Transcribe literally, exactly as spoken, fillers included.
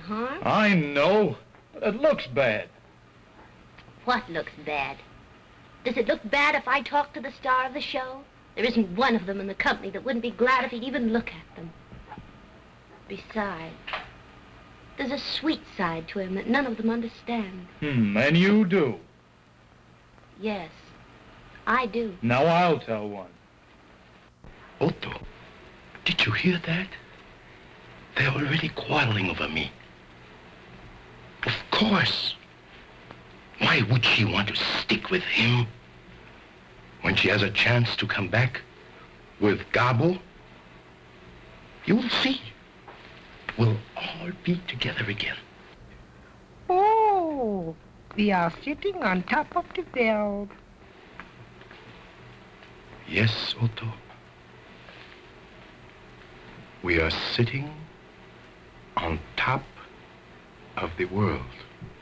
harm. I know. It looks bad. What looks bad? Does it look bad if I talk to the star of the show? There isn't one of them in the company that wouldn't be glad if he'd even look at them. Besides, there's a sweet side to him that none of them understand. Hmm, and you do. Yes, I do. Now I'll tell one. Otto, did you hear that? They're already quarreling over me. Of course. Why would she want to stick with him when she has a chance to come back with Gabo? You'll see. We'll all be together again. Oh, we are sitting on top of the world. Yes, Otto. We are sitting on top of the world.